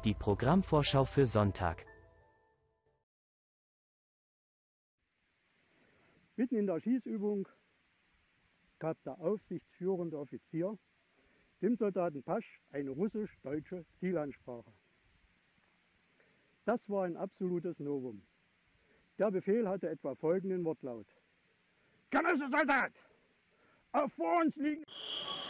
Die Programmvorschau für Sonntag. Mitten in der Schießübung gab der aufsichtsführende Offizier dem Soldaten Pasch eine russisch-deutsche Zielansprache. Das war ein absolutes Novum. Der Befehl hatte etwa folgenden Wortlaut: Genosse Soldat, auf vor uns liegen